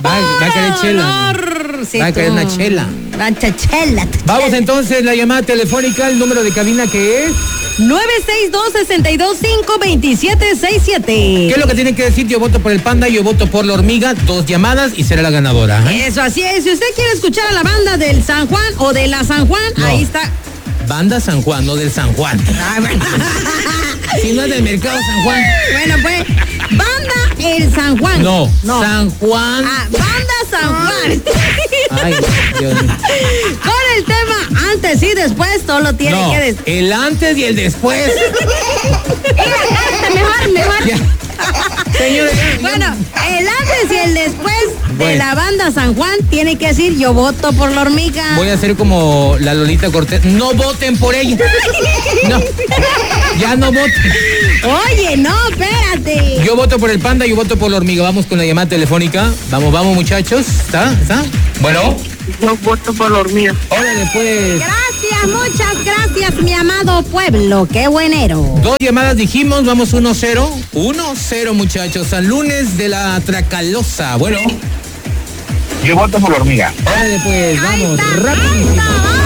Va a querer chela. Sí, Va a querer una chela. Chela. Vamos entonces, la llamada telefónica, el número de cabina que es... 962-625-2767. ¿Qué es lo que tienen que decir? Yo voto por el Panda, yo voto por la Hormiga. 2 llamadas y será la ganadora. Eso, así es. Si usted quiere escuchar a la banda del San Juan o de la San Juan, No. ahí está. Banda San Juan, no del San Juan. Si no es del Mercado San Juan. Bueno, pues, banda el San Juan. No, San Juan. Banda San Juan. Ay, Dios mío. Con el tema antes y después, solo tiene No, que decir. el antes y el después. Mejor. Ya. Señores, Bueno, el antes y el después de Bueno. la banda San Juan tiene que decir yo voto por la Hormiga. voy a hacer como la Lolita Cortés. No voten por ella. No, ya no voten. Oye, no, espérate. Yo voto por el Panda, yo voto por la Hormiga. Vamos con la llamada telefónica. Vamos, muchachos. ¿Está? Bueno. Yo voto por la Hormiga. Órale, pues. Gracias, muchas gracias, mi amado pueblo. Qué buenero. 2 llamadas dijimos, vamos 1-0. 1-0, muchachos. Al lunes de la Tracalosa. Bueno. Yo voto por la Hormiga. Órale, pues, vamos. Ahí está, Rápido. ahí está.